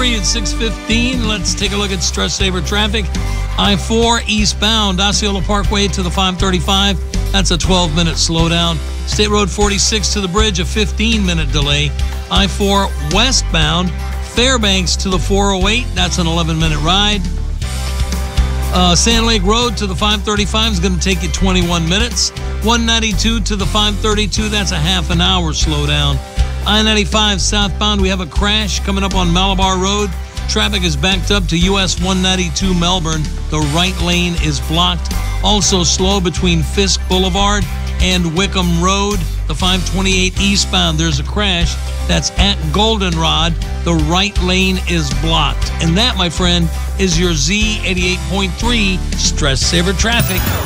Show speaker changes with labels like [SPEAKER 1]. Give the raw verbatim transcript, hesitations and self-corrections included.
[SPEAKER 1] three at six fifteen. Let's take a look at stress saver traffic. I four eastbound, Osceola Parkway to the five thirty-five. That's a twelve minute slowdown. State Road forty-six to the bridge, a fifteen minute delay. I four westbound, Fairbanks to the four oh eight. That's an eleven minute ride. Uh, Sand Lake Road to the five thirty-five is going to take you twenty-one minutes. one ninety-two to the five thirty-two, that's a half an hour slowdown. I ninety-five southbound, we have a crash coming up on Malabar Road. Traffic is backed up to U S one ninety-two Melbourne. The right lane is blocked. Also slow between Fisk Boulevard and Wickham Road. The five twenty-eight eastbound, there's a crash. That's at Goldenrod. The right lane is blocked. And that, my friend, is your Z eighty-eight point three Stress Saver Traffic.